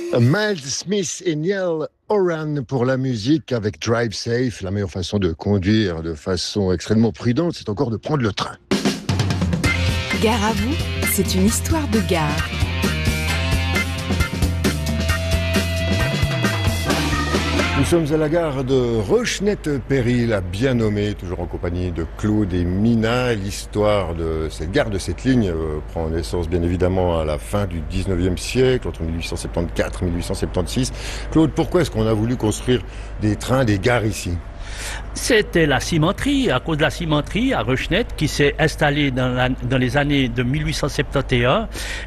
Miles Smith et Neil Horan pour la musique avec Drive Safe. La meilleure façon de conduire de façon extrêmement prudente, c'est encore de prendre le train. Gare à vous, c'est une histoire de gare. Nous sommes à la gare de Rochette-Péry, la bien nommée, toujours en compagnie de Claude et Mina. L'histoire de cette gare, de cette ligne, prend naissance bien évidemment à la fin du 19e siècle, entre 1874 et 1876. Claude, pourquoi est-ce qu'on a voulu construire des trains, des gares ici ? C'était la cimenterie, à cause de la cimenterie à Rochette qui s'est installée dans les années de 1871.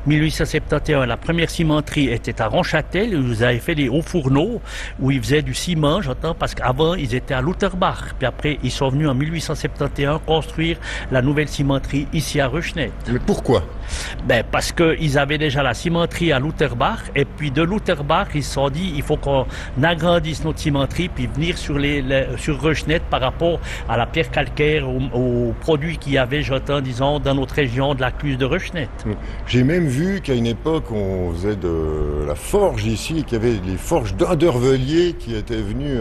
1871, la première cimenterie était à Ronchâtel, où ils avaient fait des hauts fourneaux, où ils faisaient du ciment, j'entends, parce qu'avant ils étaient à Lauterbach. Puis après, ils sont venus en 1871 construire la nouvelle cimenterie ici à Rochette. Mais pourquoi ? Parce qu'ils avaient déjà la cimenterie à Lauterbach, et puis de Lauterbach, ils se sont dit, il faut qu'on agrandisse notre cimenterie, puis venir sur Rochette par rapport à la pierre calcaire, aux produits qu'il y avait, disons, dans notre région de la Cluse de Rochette. J'ai même vu qu'à une époque, on faisait de la forge ici, et qu'il y avait les forges d'Andervelier qui étaient venus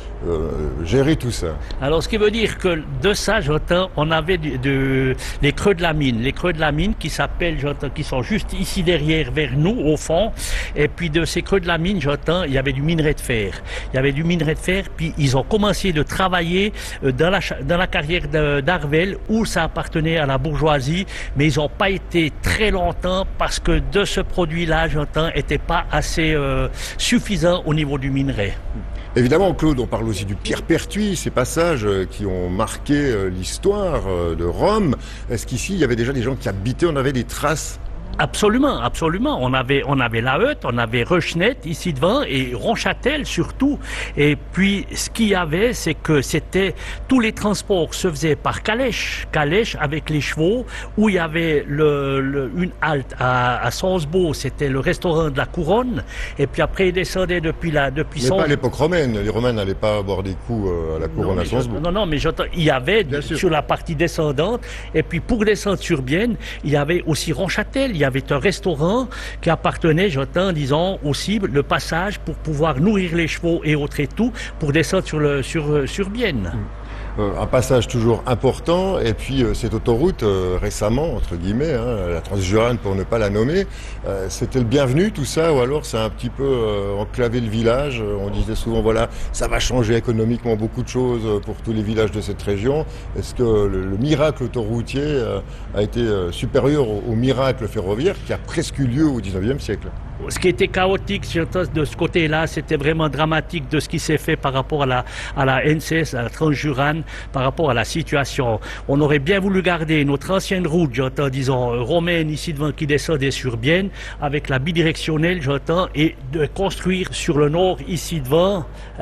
gérer tout ça. Alors, ce qui veut dire que de ça, on avait les creux de la mine. Les creux de la mine qui s'appellent, qui sont juste ici derrière, vers nous, au fond. Et puis de ces creux de la mine, il y avait du minerai de fer. Il y avait du minerai de fer, puis ils ont commencé de travailler dans la carrière d'Arvel, où ça appartenait à la bourgeoisie, mais ils n'ont pas été très longtemps parce que de ce produit-là, n'était pas assez suffisant au niveau du minerai. Évidemment, Claude, on parle aussi du Pierrepertuis, ces passages qui ont marqué l'histoire de Rome. Est-ce qu'ici, il y avait déjà des gens qui habitaient, on avait des traces ? Absolument, absolument. On avait la Heutte, on avait Rochette ici devant et Ronchâtel surtout. Et puis, ce qu'il y avait, c'est que tous les transports se faisaient par calèche avec les chevaux, où il y avait une halte à Sonsbeau, c'était le restaurant de la Couronne. Et puis après, ils descendaient depuis Mais pas à l'époque romaine. Les Romains n'allaient pas boire des coups à la Couronne à Sonsbeau. Non, mais il y avait sur la partie descendante. Et puis pour descendre sur Bienne, il y avait aussi Ronchâtel. Il y avait un restaurant qui appartenait, disons, aussi le passage pour pouvoir nourrir les chevaux et autres et tout, pour descendre sur Bienne. Un passage toujours important, et puis cette autoroute récemment, entre guillemets, la Transjurane pour ne pas la nommer, c'était le bienvenu tout ça, ou alors c'est un petit peu enclavé le village. On disait souvent, voilà, ça va changer économiquement beaucoup de choses pour tous les villages de cette région. Est-ce que le miracle autoroutier a été supérieur au miracle ferroviaire qui a presque eu lieu au 19e siècle ? Ce qui était chaotique de ce côté-là, c'était vraiment dramatique de ce qui s'est fait par rapport à la NCS, à la Transjurane, par rapport à la situation. On aurait bien voulu garder notre ancienne route, disons, romaine ici devant qui descendait sur Bienne, avec la bidirectionnelle, et de construire sur le nord ici devant,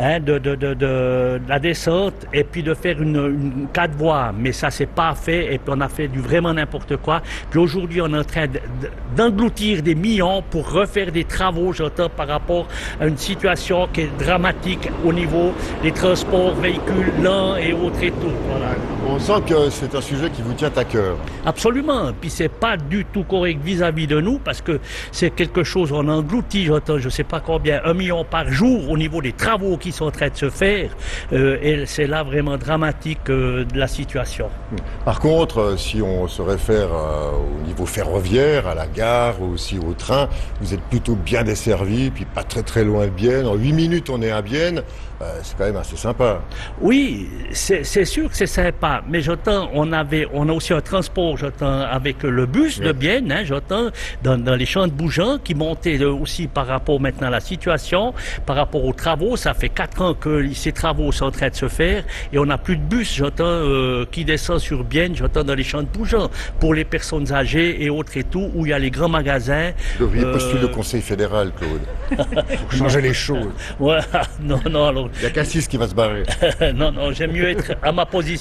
de la descente, et puis de faire une 4 voies. Mais ça, c'est pas fait, et puis on a fait vraiment n'importe quoi. Puis aujourd'hui, on est en train d'engloutir des millions pour refaire des travaux, par rapport à une situation qui est dramatique au niveau des transports, véhicules lents et autres et tout. Voilà. On sent que c'est un sujet qui vous tient à cœur. Absolument. Puis c'est pas du tout correct vis-à-vis de nous, parce que c'est quelque chose, on engloutit, je sais pas combien, 1 million par jour au niveau des travaux qui sont en train de se faire. Et c'est là vraiment dramatique de la situation. Par contre, si on se réfère au niveau ferroviaire, à la gare, aussi au train, vous êtes plutôt bien desservi, puis pas très très loin de Bienne. En 8 minutes, on est à Bienne. C'est quand même assez sympa. Oui, c'est sûr que c'est sympa, mais on a aussi un transport, avec le bus de Bienne, dans les champs de Bougeant, qui montait aussi par rapport maintenant à la situation, par rapport aux travaux. Ça fait 4 ans que ces travaux sont en train de se faire, et on n'a plus de bus, qui descend sur Bienne, dans les champs de Bougeant, pour les personnes âgées et autres et tout, où il y a les grands magasins. Vous devriez postuler au Conseil fédéral, Claude. Pour changer les choses. Voilà, non, alors... Il y a Cassis qui va se barrer. Non, j'aime mieux être à ma position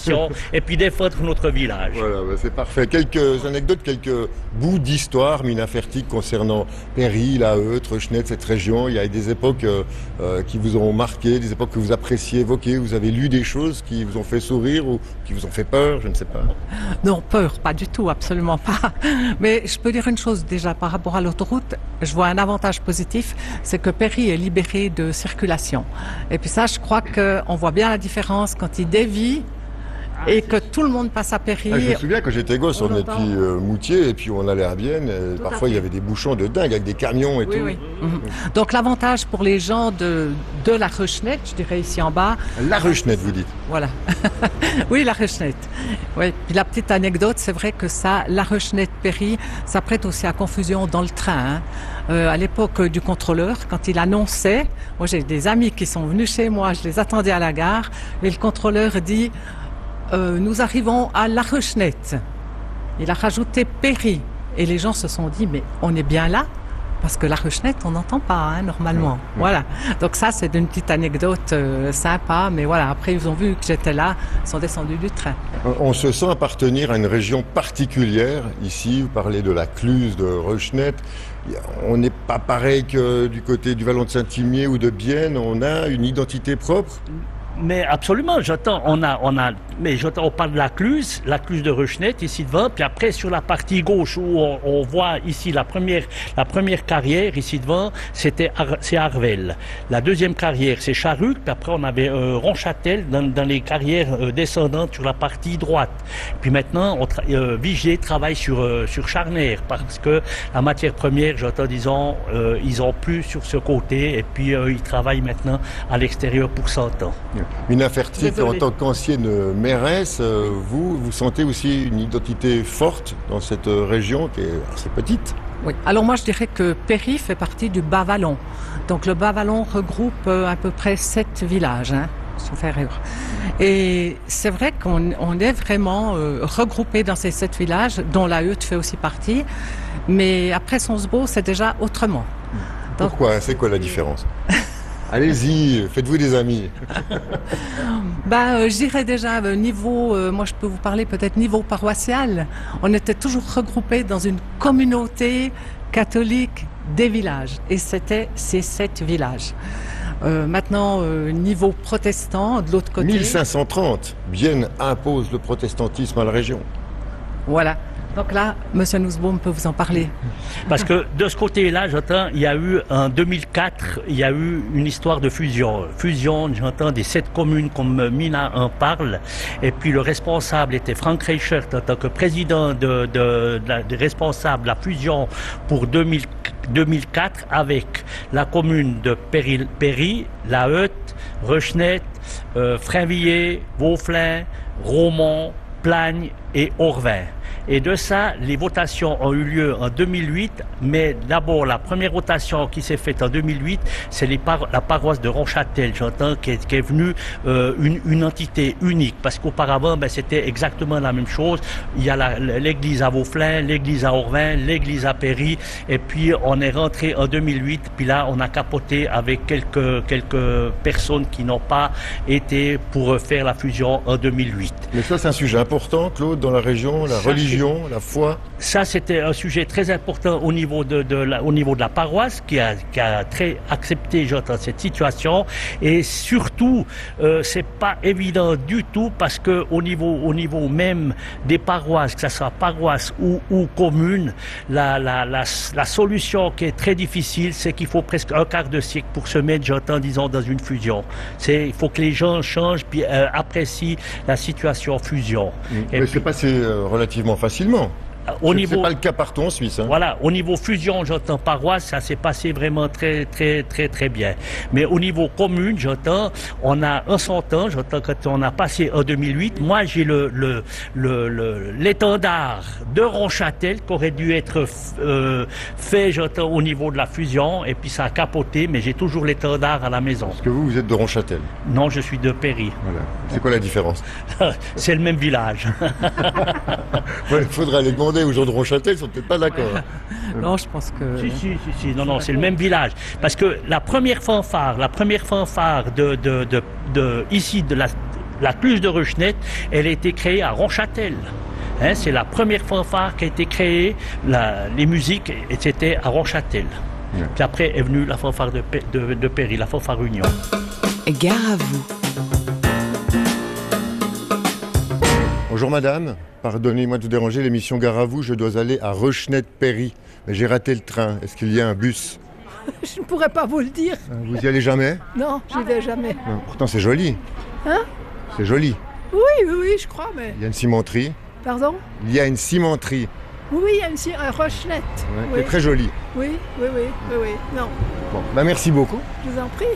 et puis défendre notre village. Voilà, c'est parfait. Quelques anecdotes, quelques bouts d'histoire minafertique concernant Péry, La Heute, Rochnette, cette région. Il y a des époques qui vous ont marqué, des époques que vous appréciez évoquer. Vous avez lu des choses qui vous ont fait sourire ou qui vous ont fait peur, je ne sais pas. Non, peur, pas du tout, absolument pas. Mais je peux dire une chose déjà par rapport à l'autoroute. Je vois un avantage positif, c'est que Péry est libéré de circulation. Et puis ça, je crois qu'on voit bien la différence quand il dévie et que tout le monde passe à Péry. Je me souviens quand j'étais gosse, on venait depuis Moutier et puis on allait à Bienne. Parfois, il y avait des bouchons de dingue avec des camions et tout. Oui. Donc l'avantage pour les gens de la Rochnette, je dirais ici en bas. La Rochnette, vous dites? Voilà. Oui, la Rochnette. Oui. Puis la petite anecdote, c'est vrai que ça, la Rochnette-Péry, ça prête aussi à confusion dans le train. À l'époque du contrôleur, quand il annonçait, moi j'ai des amis qui sont venus chez moi, je les attendais à la gare, et le contrôleur dit nous arrivons à La Rochnette. Il a rajouté Péry. Et les gens se sont dit, mais on est bien là? Parce que La Rochnette, on n'entend pas, normalement. Voilà. Donc ça, c'est une petite anecdote sympa. Mais voilà, après, ils ont vu que j'étais là, ils sont descendus du train. On se sent appartenir à une région particulière. Ici, vous parlez de la Cluse, de Rochnette. On n'est pas pareil que du côté du Vallon de Saint-Imier ou de Bienne. On a une identité propre. Mais absolument, on parle de la Cluse de Rochnette ici devant, puis après sur la partie gauche où on voit ici la première carrière ici devant, c'est Arvel. La deuxième carrière c'est Charruc, puis après on avait Ronchâtel dans les carrières descendantes sur la partie droite. Puis maintenant, Vigier travaille sur Charnière parce que la matière première, disons, ils ont plus sur ce côté et puis ils travaillent maintenant à l'extérieur pour 100 ans. Minafertique, en tant qu'ancienne mairesse, vous sentez aussi une identité forte dans cette région qui est assez petite? Oui. Alors moi je dirais que Péry fait partie du Bas-Vallon. Donc le Bas-Vallon regroupe à peu près 7 villages, sauf erreur. Et c'est vrai qu'on est vraiment regroupé dans ces 7 villages, dont La Heute fait aussi partie. Mais après Sonsbeau, c'est déjà autrement. Donc... Pourquoi? C'est quoi la différence? Allez-y, faites-vous des amis. Je dirais déjà niveau, moi je peux vous parler peut-être niveau paroissial. On était toujours regroupés dans une communauté catholique des villages. Et c'était ces 7 villages. Maintenant, niveau protestant, de l'autre côté... 1530, Bienne impose le protestantisme à la région. Voilà. Donc là, Monsieur Nussbaum peut vous en parler. Parce que de ce côté-là, il y a eu en 2004, il y a eu une histoire de fusion. Fusion, des 7 communes comme Mina en parle. Et puis le responsable était Frank Reichert en tant que président des responsables de la fusion pour 2004 avec la commune de Péry, La Heute, Rochnette, Frainvilliers, Vauflin, Romont, Plagne et Orvin. Et de ça, les votations ont eu lieu en 2008, mais d'abord, la première votation qui s'est faite en 2008, c'est la paroisse de Ronchâtel, qui est venue une entité unique, parce qu'auparavant, c'était exactement la même chose. Il y a l'église à Vauflin, l'église à Orvin, l'église à Péry, et puis on est rentré en 2008, puis là, on a capoté avec quelques personnes qui n'ont pas été pour faire la fusion en 2008. Mais ça, c'est un sujet important, Claude, dans la région, la religion, la foi. Ça, c'était un sujet très important au niveau de la paroisse qui a très accepté cette situation. Et surtout, c'est pas évident du tout parce que au niveau même des paroisses, que ça soit paroisse ou commune, la solution qui est très difficile, c'est qu'il faut presque un quart de siècle pour se mettre, disons, dans une fusion. Il faut que les gens changent puis apprécient la situation fusion. Mais c'est passé relativement facilement. C'est pas le cas partout en Suisse. Voilà, au niveau fusion, paroisse, ça s'est passé vraiment très, très, très, très bien. Mais au niveau commune, on a un 100 ans, quand on a passé en 2008, moi j'ai l'étendard de Ronchâtel qui aurait dû être fait, au niveau de la fusion, et puis ça a capoté, mais j'ai toujours l'étendard à la maison. Est-ce que vous êtes de Ronchâtel? Non, je suis de Péry. Voilà. C'est quoi la différence? C'est le même village. Il faudra aller demander aux gens de Ronchâtel, ils sont peut-être pas d'accord. Non, je pense que... Si, non, c'est le même village. Parce que la première fanfare ici La cluse de Ruchnett, elle a été créée à Ronchâtel. Hein, c'est la première fanfare qui a été créée, les musiques, et c'était à Ronchâtel. Puis après est venue la fanfare de Péry, la fanfare Union. Gare à vous. Bonjour madame, pardonnez-moi de vous déranger, l'émission Gare à vous, je dois aller à Ruchnett-Péry. Mais j'ai raté le train, est-ce qu'il y a un bus? Je ne pourrais pas vous le dire. Vous y allez jamais? Non, j'y vais jamais. Non, pourtant c'est joli. Hein? C'est joli. Oui, je crois, mais... Il y a une cimenterie. Pardon? Il y a une cimenterie. Oui, il y a un Ruchnett. Qui est très jolie. Oui. Non, Bon, merci beaucoup. je vous en prie.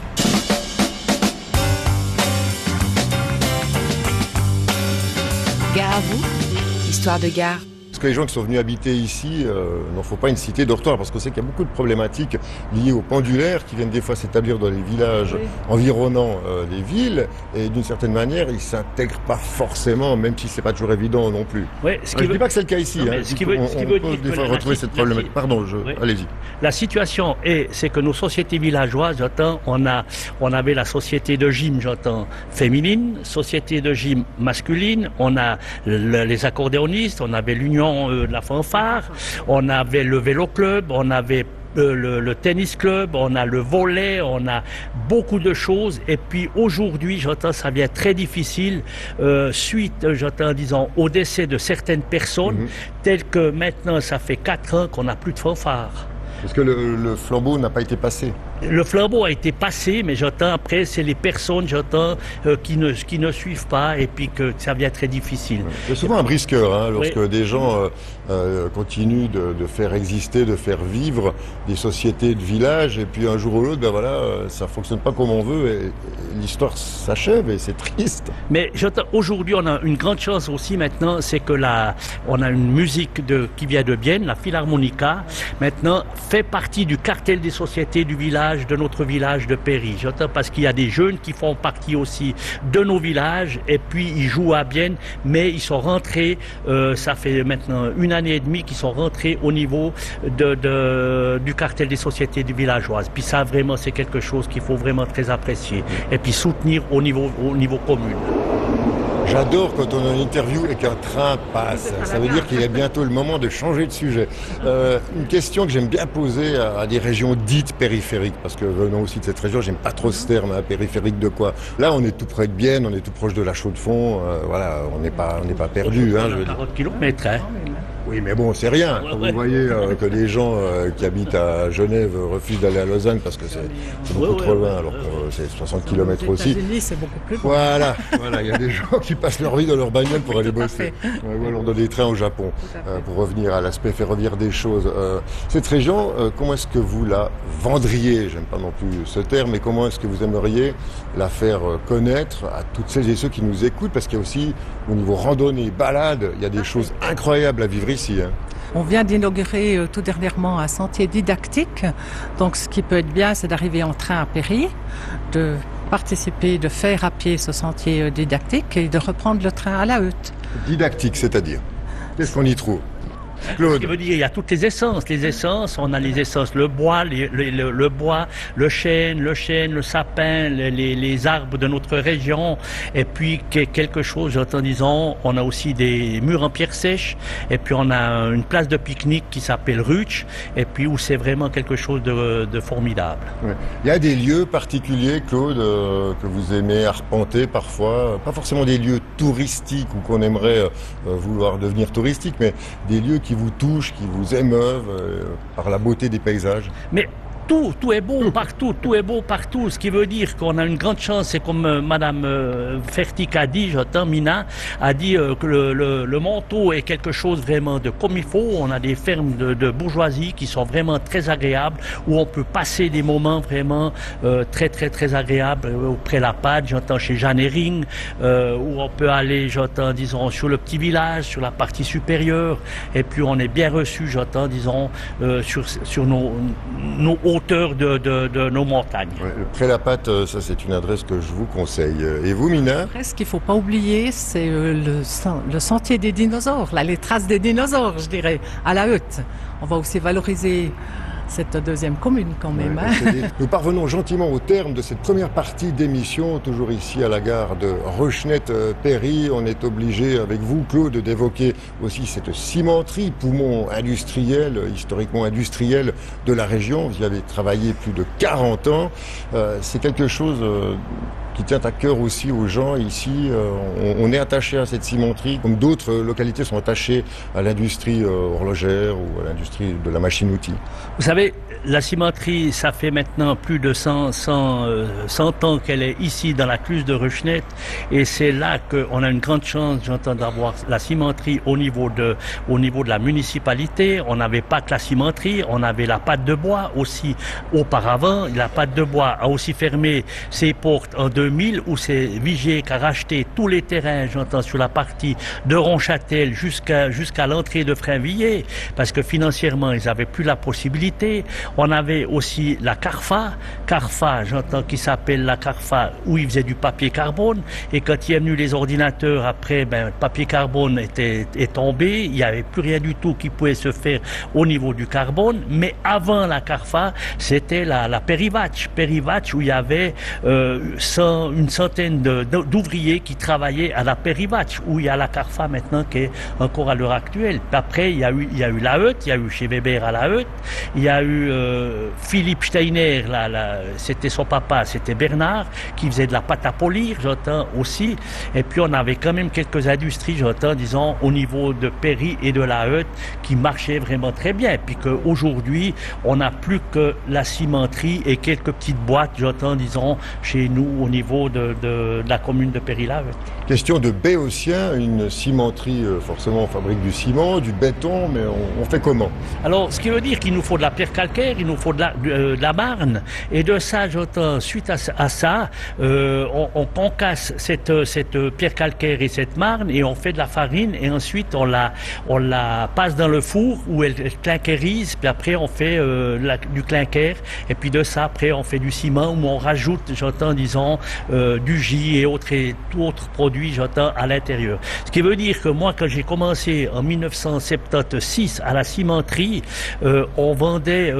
Gare à vous, histoire de gare. Parce que les gens qui sont venus habiter ici n'en font pas une cité dortoir, parce qu'on sait qu'il y a beaucoup de problématiques liées aux pendulaires qui viennent des fois s'établir dans les villages environnant les villes, et d'une certaine manière, ils ne s'intègrent pas forcément, même si c'est pas toujours évident non plus. Oui, Je ne dis pas que c'est le cas ici. Non, Hein, ce qui veut peut dire des que fois retrouver cette problématique. Pardon, allez-y. La situation c'est que nos sociétés villageoises, on avait la société de gym, féminine, société de gym masculine, on a les accordéonistes, on avait l'union de la fanfare, on avait le vélo club, on avait le tennis club, on a le volley, on a beaucoup de choses. Et puis aujourd'hui, ça devient très difficile suite, disons, au décès de certaines personnes, telles que maintenant, ça fait 4 ans qu'on n'a plus de fanfare. Parce que le flambeau n'a pas été passé. Le flambeau a été passé, mais après, c'est les personnes, qui ne suivent pas, et puis que ça devient très difficile. C'est souvent un brisqueur, hein, lorsque des gens continuent de faire exister, de faire vivre des sociétés de village, et puis un jour ou l'autre, ça fonctionne pas comme on veut, et l'histoire s'achève, et c'est triste. Mais aujourd'hui, on a une grande chance aussi maintenant, c'est que on a une musique qui vient de Bienne, la Philharmonica, maintenant fait partie du cartel des sociétés du village, de notre village de Péry. Parce qu'il y a des jeunes qui font partie aussi de nos villages, et puis ils jouent à Bienne, mais ils sont rentrés, ça fait maintenant 1 année et demie qu'ils sont rentrés au niveau du cartel des sociétés du villageoises. Puis ça, vraiment, c'est quelque chose qu'il faut vraiment très apprécier, et puis soutenir au niveau commune. J'adore quand on a une interview et qu'un train passe. Ça veut dire qu'il est bientôt le moment de changer de sujet. Une question que j'aime bien poser à des régions dites périphériques, parce que venant aussi de cette région, j'aime pas trop ce terme, hein, périphérique de quoi. Là, on est tout près de Bienne, on est tout proche de la Chaux-de-Fonds, on n'est pas perdu. Hein, 40 km, hein. Oui, mais bon, c'est rien. Quand vous voyez que des gens qui habitent à Genève refusent d'aller à Lausanne parce que c'est beaucoup trop loin, alors que c'est 60 km aussi. Aux États-Unis, c'est beaucoup plus loin. Voilà, il y a des gens qui passent leur vie dans leur bagnole pour aller bosser. Ou alors dans des trains au Japon, pour revenir à l'aspect ferroviaire des choses. Cette région, comment est-ce que vous la vendriez? J'aime pas non plus ce terme, mais comment est-ce que vous aimeriez la faire connaître à toutes celles et ceux qui nous écoutent? Parce qu'il y a aussi, au niveau randonnée, balade, il y a des choses incroyables à vivre ici. Hein. On vient d'inaugurer tout dernièrement un sentier didactique. Donc ce qui peut être bien, c'est d'arriver en train à Péry, de participer, de faire à pied ce sentier didactique et de reprendre le train à la Hutte. Didactique, c'est-à-dire? Qu'est-ce qu'on y trouve? Claude. Ce qui veut dire, il y a toutes les essences. Les essences, on a les essences, le bois, le bois, le chêne, le sapin, les arbres de notre région. Et puis, quelque chose, disons, on a aussi des murs en pierre sèche. Et puis, on a une place de pique-nique qui s'appelle Ruch. Et puis, où c'est vraiment quelque chose de formidable. Ouais. Il y a des lieux particuliers, Claude, que vous aimez arpenter parfois. Pas forcément des lieux touristiques ou qu'on aimerait vouloir devenir touristique, mais des lieux qui vous touchent, qui vous émeuvent par la beauté des paysages. Mais tout est beau partout, tout est beau partout. Ce qui veut dire qu'on a une grande chance, c'est comme Madame Fertic a dit, Mina a dit que le Montaut est quelque chose vraiment de comme il faut. On a des fermes de bourgeoisie qui sont vraiment très agréables, où on peut passer des moments vraiment très très très agréables auprès la Pâte, chez Jeanne Hering, où on peut aller, disons, sur le petit village, sur la partie supérieure, et puis on est bien reçu, disons, sur nos hauteur de nos montagnes. Ouais, le Pré-la-Pâte, ça c'est une adresse que je vous conseille. Et vous, Mina? Ce qu'il ne faut pas oublier, c'est le sentier des dinosaures, là, les traces des dinosaures, je dirais, à la Hutte. On va aussi valoriser cette deuxième commune quand même. Ouais, nous parvenons gentiment au terme de cette première partie d'émission, toujours ici à la gare de Rochnette-Péry. On est obligé avec vous, Claude, d'évoquer aussi cette cimenterie, poumon industriel, historiquement industriel de la région. Vous y avez travaillé plus de 40 ans. C'est quelque chose qui tient à cœur aussi aux gens ici. On est attaché à cette cimenterie, comme d'autres localités sont attachées à l'industrie horlogère ou à l'industrie de la machine-outil. Vous savez, la cimenterie, ça fait maintenant plus de 100 ans qu'elle est ici dans la cluse de Rochnette, et c'est là qu'on a une grande chance, j'entends, d'avoir la cimenterie au niveau de la municipalité. On n'avait pas que la cimenterie, on avait la pâte de bois aussi auparavant. La pâte de bois a aussi fermé ses portes en 2000, où c'est Vigier qui a racheté tous les terrains, j'entends, sur la partie de Ronchâtel jusqu'à l'entrée de Frainvilliers, parce que financièrement, ils n'avaient plus la possibilité. On avait aussi la Carfa, j'entends, qui s'appelle la Carfa, où ils faisaient du papier carbone. Et quand il est venu les ordinateurs, après, le papier carbone est tombé. Il n'y avait plus rien du tout qui pouvait se faire au niveau du carbone. Mais avant la Carfa, c'était la Perivatch, où il y avait une centaine d'ouvriers qui travaillaient à la Perivatch, où il y a la Carfa maintenant qui est encore à l'heure actuelle. Puis après, il y a eu la Heute, il y a eu chez Weber à la Heute, il y a eu Philippe Steiner, c'était son papa, c'était Bernard, qui faisait de la pâte à polir, j'entends, aussi. Et puis on avait quand même quelques industries, j'entends, disons, au niveau de Péry et de la Heute, qui marchaient vraiment très bien. Puis qu'aujourd'hui, on n'a plus que la cimenterie et quelques petites boîtes, j'entends, disons, chez nous, au niveau de la commune de Péry-la-Heute. Question de Béotien, une cimenterie, forcément on fabrique du ciment, du béton, mais on fait comment? Alors, ce qui veut dire qu'il nous faut de la pierre calcaire, il nous faut de la marne, et de ça, j'entends, suite à ça, on concasse cette pierre calcaire et cette marne, et on fait de la farine, et ensuite on la passe dans le four où elle clinquérise, puis après on fait du clinquer, et puis de ça, après on fait du ciment, où on rajoute, j'entends, disons, du gis et autres produits, j'entends, à l'intérieur. Ce qui veut dire que moi, quand j'ai commencé en 1976 à la cimenterie, on vendait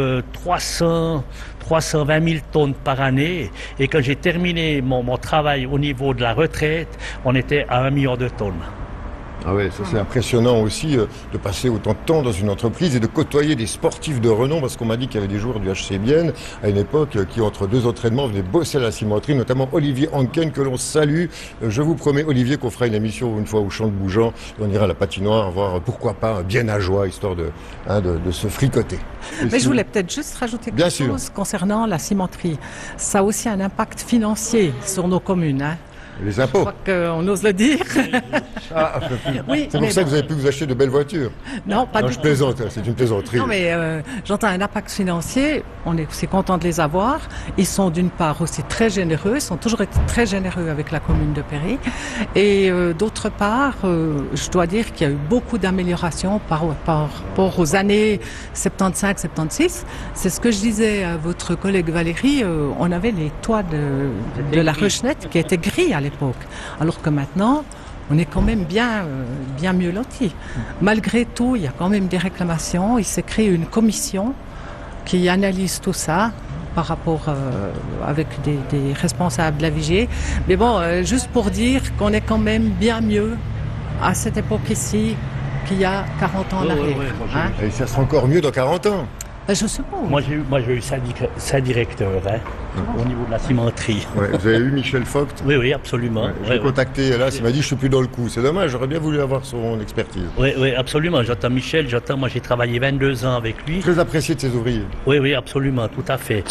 320 000 tonnes par année, et quand j'ai terminé mon travail au niveau de la retraite, on était à 1 million de tonnes. Ah ouais, ça c'est impressionnant aussi de passer autant de temps dans une entreprise et de côtoyer des sportifs de renom, parce qu'on m'a dit qu'il y avait des joueurs du HC Bienne à une époque qui, entre deux entraînements, venaient bosser à la cimenterie, notamment Olivier Anken, que l'on salue. Je vous promets, Olivier, qu'on fera une émission une fois au Champ de Bougeant, on ira à la patinoire voir, pourquoi pas, un Biennageois, histoire de se fricoter. Mais je voulais peut-être juste rajouter quelque chose concernant la cimenterie. Ça a aussi un impact financier sur nos communes, hein. Les impôts. Je crois qu'on ose le dire. Ah, oui, c'est pour ça que vous avez pu vous acheter de belles voitures. Non, pas du tout. Je plaisante, c'est une plaisanterie. Non, mais j'entends un impact financier. On est aussi content de les avoir. Ils sont d'une part aussi très généreux. Ils ont toujours été très généreux avec la commune de Péry. Et d'autre part, je dois dire qu'il y a eu beaucoup d'améliorations par rapport aux années 75-76. C'est ce que je disais à votre collègue Valérie. On avait les toits de la Rochnette qui étaient gris à l'époque. Alors que maintenant, on est quand même bien mieux lotis. Malgré tout, il y a quand même des réclamations. Il s'est créé une commission qui analyse tout ça par rapport avec des responsables de la Vigier. Mais bon, juste pour dire qu'on est quand même bien mieux à cette époque ici qu'il y a 40 ans en arrière. Et ça sera encore mieux dans 40 ans. Je suppose. Moi, j'ai eu sa directeur, au niveau de la cimenterie. Ouais, vous avez eu Michel Vogt? Oui, absolument. Ouais, je l'ai contacté, là, il m'a dit je suis plus dans le coup. C'est dommage, j'aurais bien voulu avoir son expertise. Oui, absolument. J'entends Michel, moi j'ai travaillé 22 ans avec lui. Très apprécié de ses ouvriers. Oui, absolument, tout à fait.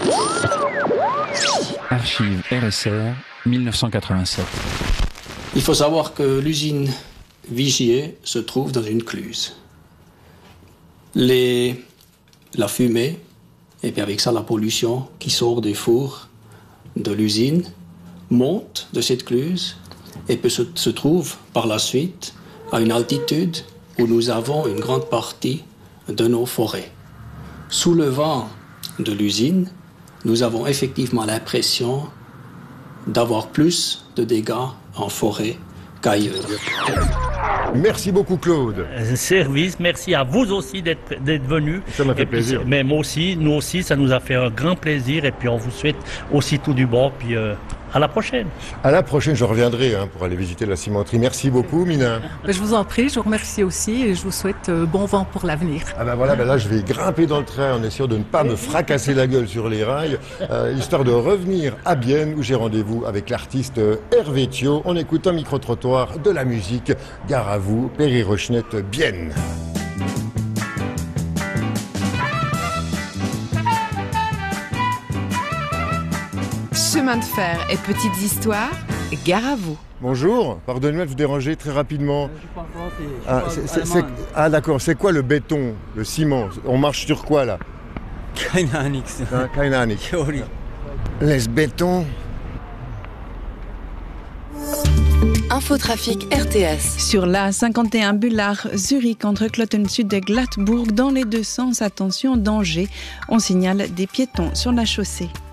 Archives RSR, 1987. Il faut savoir que l'usine Vigier se trouve dans une cluse. La fumée, et puis avec ça la pollution qui sort des fours de l'usine, monte de cette cluse et peut se trouve par la suite à une altitude où nous avons une grande partie de nos forêts. Sous le vent de l'usine, nous avons effectivement l'impression d'avoir plus de dégâts en forêt qu'ailleurs. Merci beaucoup Claude. Service, merci à vous aussi d'être venus. Ça m'a fait plaisir. Mais nous aussi, ça nous a fait un grand plaisir et puis on vous souhaite aussi tout du bon. Puis à la prochaine. À la prochaine, je reviendrai pour aller visiter la cimenterie. Merci beaucoup Mina. Je vous en prie, je vous remercie aussi et je vous souhaite bon vent pour l'avenir. Ah ben voilà, là je vais grimper dans le train en essayant de ne pas me fracasser la gueule sur les rails, histoire de revenir à Bienne où j'ai rendez-vous avec l'artiste Hervé Thio. On écoute un micro-trottoir de la musique. Gare à vous, Péry-Rochenette, Bienne. Chemin de fer et petites histoires, gare à vous. Bonjour, pardonnez-moi de vous déranger très rapidement. D'accord, c'est quoi le béton, le ciment? On marche sur quoi là? Keine Ahnung. Keine Ahnung. Les bétons. Infotrafic RTS. Sur la 51 Bullard Zurich entre Clotten Sud et Glattbourg, dans les deux sens, attention, danger. On signale des piétons sur la chaussée.